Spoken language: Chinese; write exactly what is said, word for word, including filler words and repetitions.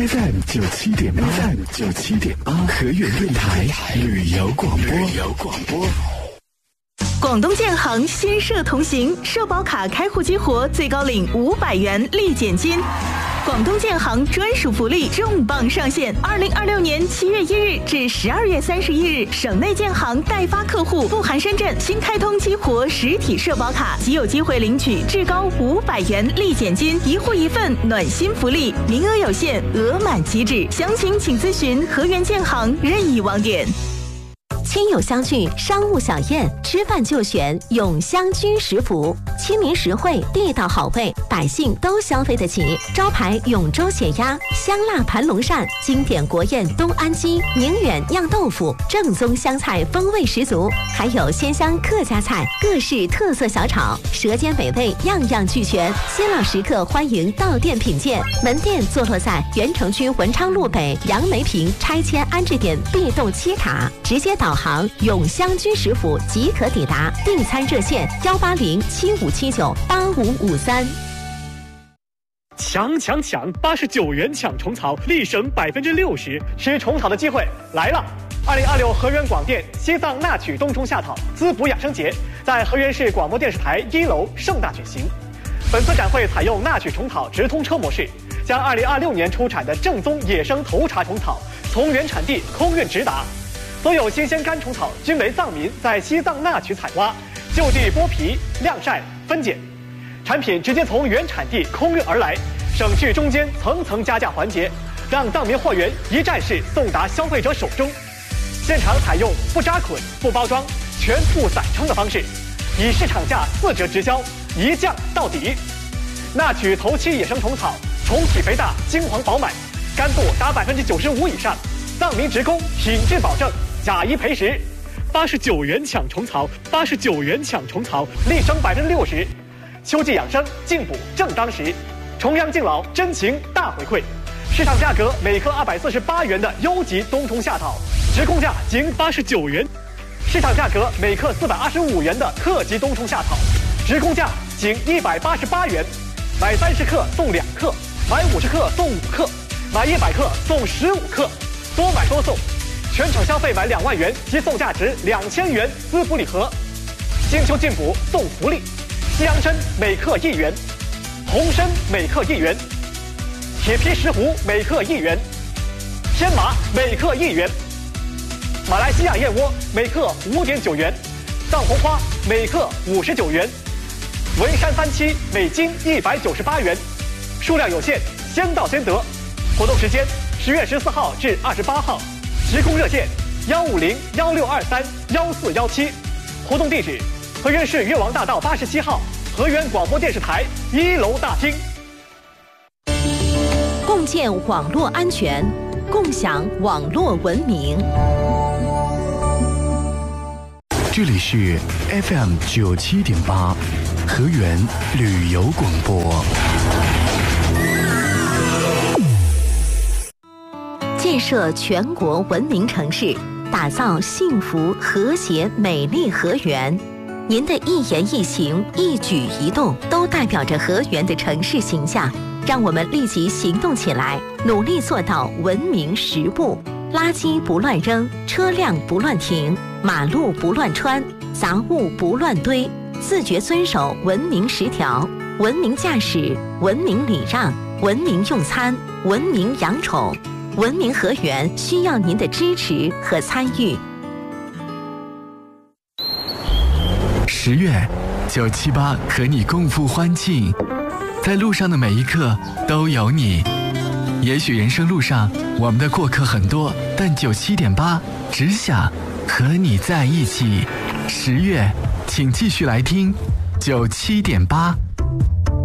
F M 九七点八 ，F M 九七点八，和源电台旅游广播。旅游广播。 广东建行新社同行，社保卡开户激活，最高领五百元立减金。广东建行专属福利重磅上线！二零二六年七月一日至十二月三十一日，省内建行代发客户不含深圳新开通激活实体社保卡，即有机会领取至高五百元立减金，一户一份暖心福利，名额有限，额满即止。详情请咨询和源建行任意网点。 亲友相聚，商务小宴，吃饭就选永香居食府，亲民实惠，地道好味，百姓都消费得起。招牌永州血鸭、香辣盘龙鳝，经典国宴东安鸡、宁远酿豆腐，正宗湘菜风味十足，还有鲜香客家菜，各式特色小炒，舌尖美味样样俱全。新老食客欢迎到店品鉴，门店坐落在原城区文昌路北杨梅坪拆迁安置点 B 栋七卡，直接导航永香居食府即可抵达，订餐热线幺八零七五七九八五五三。 抢抢抢！八十九元抢虫草，立省百分之六十，吃虫草的机会来了！二零二六和源广电西藏纳曲冬虫夏草滋补养生节在和源市广播电视台一楼盛大举行。本次展会采用纳曲虫草直通车模式，将二零二六年出产的正宗野生头茬虫草从原产地空运直达。所有新鲜干虫草均为藏民在西藏纳曲采挖，就地剥皮、晾晒、分拣，产品直接从原产地空运而来，省去中间层层加价环节，让藏民货源一站式送达消费者手中。现场采用不扎捆、不包装、全部散称的方式，以市场价四折直销，一降到底。纳曲头期野生虫草，虫体肥大，金黄饱满，干度达百分之九十五以上，藏民职工品质保证。假一赔十，八十九元抢虫草，八十九元抢虫草，立省百分之六十。秋季养生，进补正当时，重阳敬老，真情大回馈。市场价格每克二百四十八元的优级冬虫夏草，直供价仅八十九元；市场价格每克四百二十五元的特级冬虫夏草，直供价仅一百八十八元。买三十克送两克，买五十克送五克，买一百克送十五克，多买多送。全场消费满两万元即送价值两千元滋补礼盒，金秋进补送福利，西洋参每克一元，红参每克一元，铁皮石斛每克一元，天麻每克一元，马来西亚燕窝每克五点九元，藏红花每克五十九元，文山番七每斤一百九十八元，数量有限，先到先得。活动时间十月十四号至二十八号。直供热线幺五零幺六二三幺四幺七，活动地址和源市越王大道八十七号和源广播电视台一楼大厅。 共建网络安全，共享网络文明。 这里是 F M 九七点八，和源旅游广播。 建设全国文明城市，打造幸福和谐美丽和源。您的一言一行、一举一动，都代表着和源的城市形象。让我们立即行动起来，努力做到文明实步：垃圾不乱扔，车辆不乱停，马路不乱穿，杂物不乱堆，自觉遵守文明十条，文明驾驶，文明礼让，文明用餐，文明养宠。文明和源需要您的支持和参与。 十月，九七八和你共赴欢庆，在路上的每一刻都有你。也许人生路上我们的过客很多，但九七点八只想和你在一起。十月，请继续来听九七点八。